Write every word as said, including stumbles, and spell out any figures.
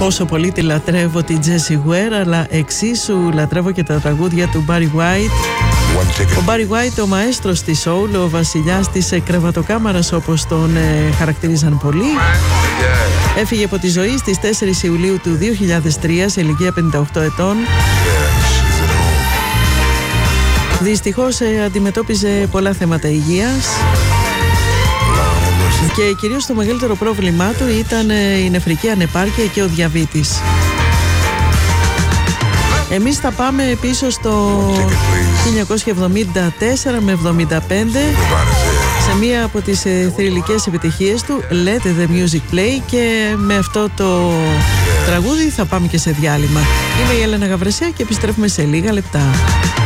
Πόσο πολύ τη λατρεύω την Jessie Ware, αλλά εξίσου λατρεύω και τα τραγούδια του Barry White. Ο Barry White, ο μαέστρος της soul, ο βασιλιάς της κρεβατοκάμαρας όπως τον ε, χαρακτηρίζαν πολλοί. Έφυγε από τη ζωή στις τέσσερις Ιουλίου του δύο χιλιάδες τρία σε ηλικία πενήντα οκτώ ετών. Δυστυχώς ε, αντιμετώπιζε πολλά θέματα υγείας και κυρίως το μεγαλύτερο πρόβλημά του ήταν ε, η νεφρική ανεπάρκεια και ο διαβήτης. Εμείς θα πάμε πίσω στο χίλια εννιακόσια εβδομήντα τέσσερα με εβδομήντα πέντε σε μία από τις ε, θρυλικές επιτυχίες του, Let the Music Play, και με αυτό το τραγούδι θα πάμε και σε διάλειμμα. Είμαι η Έλενα Γαβρεσέα και επιστρέφουμε σε λίγα λεπτά.